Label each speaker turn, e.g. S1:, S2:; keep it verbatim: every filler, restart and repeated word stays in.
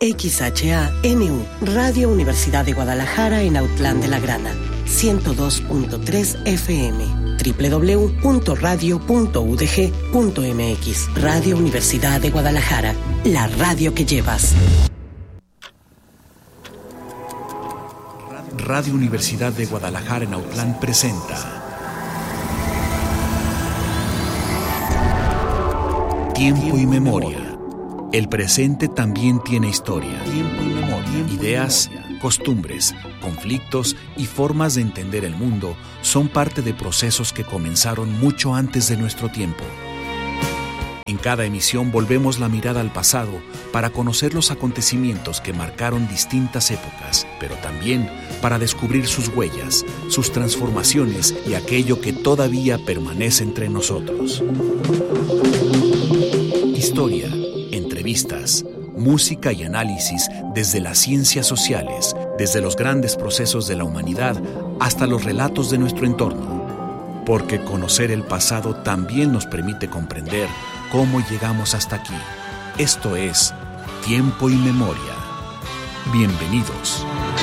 S1: X H A N U, Radio Universidad de Guadalajara en Autlán de la Grana, ciento dos punto tres F M, doble u doble u doble u punto radio punto u d g punto m x. Radio Universidad de Guadalajara, la radio que llevas.
S2: Radio Universidad de Guadalajara en Autlán presenta Tiempo y Memoria. El presente también tiene historia. Tiempo y memoria. Ideas, costumbres, conflictos y formas de entender el mundo son parte de procesos que comenzaron mucho antes de nuestro tiempo. En cada emisión volvemos la mirada al pasado para conocer los acontecimientos que marcaron distintas épocas, pero también para descubrir sus huellas, sus transformaciones y aquello que todavía permanece entre nosotros. Historia, entrevistas, música y análisis desde las ciencias sociales, desde los grandes procesos de la humanidad hasta los relatos de nuestro entorno. Porque conocer el pasado también nos permite comprender cómo llegamos hasta aquí. Esto es Tiempo y Memoria. Bienvenidos.